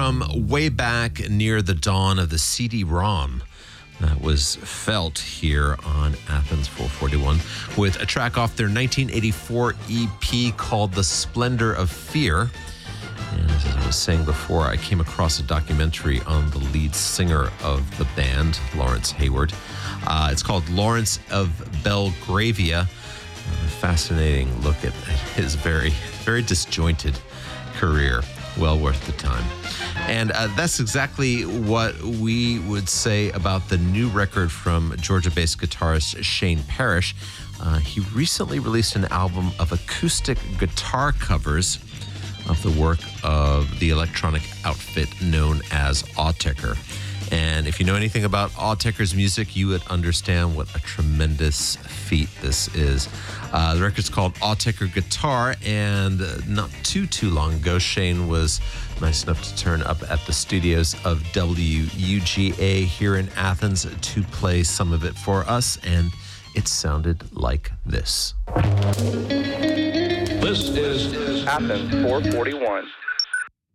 from way back near the dawn of the CD-ROM that was felt here on Athens 441 with a track off their 1984 EP called The Splendor of Fear. And as I was saying before, I came across a documentary on the lead singer of the band, Lawrence Hayward. It's called Lawrence of Belgravia. A fascinating look at his very, very disjointed career. Well worth the time. And that's exactly what we would say about the new record from Georgia-based guitarist Shane Parrish. He recently released an album of acoustic guitar covers of the work of the electronic outfit known as Autechre. And if you know anything about Autechre's music, you would understand what a tremendous feat this is. The record's called Autechre Guitar, and not too long ago, Shane was nice enough to turn up at the studios of WUGA here in Athens to play some of it for us, and it sounded like this. This is Athens 441.